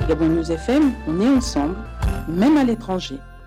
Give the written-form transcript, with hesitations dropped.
Gabon News FM, on est ensemble, même à l'étranger.